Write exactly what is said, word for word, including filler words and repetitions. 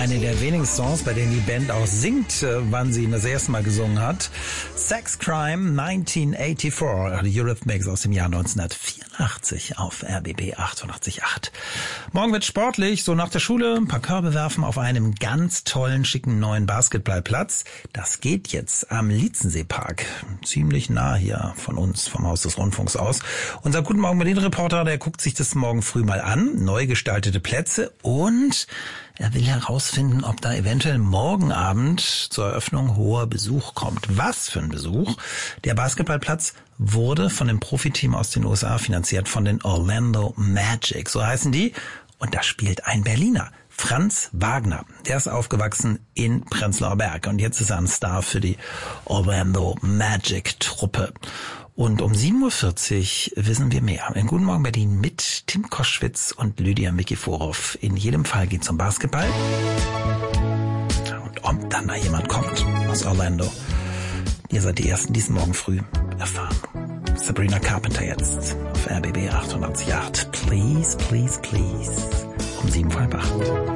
Eine der wenigen Songs, bei denen die Band auch singt, wann sie ihn das erste Mal gesungen hat. Sex Crime neunzehnhundertvierundachtzig, die Eurythmics aus dem Jahr neunzehnhundertvierundachtzig auf R B B achtundachtzig Komma acht. Morgen wird sportlich, so nach der Schule, ein paar Körbe werfen auf einem ganz tollen, schicken neuen Basketballplatz. Das geht jetzt am Lietzenseepark, ziemlich nah hier von uns, vom Haus des Rundfunks aus. Unser Guten Morgen Berlin-Reporter, der guckt sich das morgen früh mal an, neu gestaltete Plätze, und er will herausfinden, ob da eventuell morgen Abend zur Eröffnung hoher Besuch kommt. Was für ein Besuch? Der Basketballplatz wurde von dem Profiteam aus den U S A finanziert, von den Orlando Magic, so heißen die. Und da spielt ein Berliner, Franz Wagner. Der ist aufgewachsen in Prenzlauer Berg und jetzt ist er ein Star für die Orlando Magic Truppe. Und um sieben Uhr vierzig wissen wir mehr. In Guten Morgen Berlin mit Tim Koschwitz und Lydia Mikiforov. In jedem Fall geht's um Basketball. Und ob dann da jemand kommt aus Orlando, ihr seid die Ersten, die es morgen früh erfahren. Sabrina Carpenter jetzt auf R B B achtundachtzig Komma acht. Please, please, please. Um sieben vor halb acht.